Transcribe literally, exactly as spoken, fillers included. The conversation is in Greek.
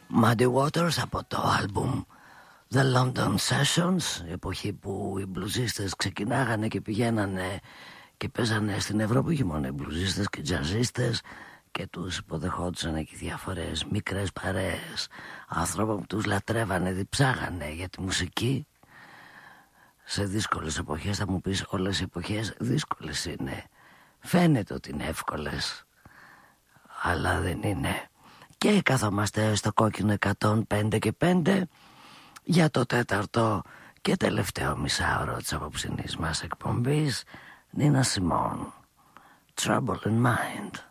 Muddy Waters από το άλμπουμ The London Sessions, εποχή που οι μπλουζίστες ξεκινάγανε και πηγαίνανε και παίζανε στην Ευρώπη, και μόνο οι μπλουζίστες και οι τζαζίστες, και τους υποδεχόντουσαν και διάφορες μικρές παρέες άνθρωποι που τους λατρεύανε, διψάγανε για τη μουσική σε δύσκολες εποχές. Θα μου πεις, όλες οι εποχές δύσκολες είναι, φαίνεται ότι είναι εύκολες, αλλά δεν είναι. Και καθόμαστε στο κόκκινο εκατόν πέντε και πέντε για το τέταρτο και τελευταίο μισάωρο της απόψινής μας εκπομπής. Νίνα Σιμών, Trouble in Mind.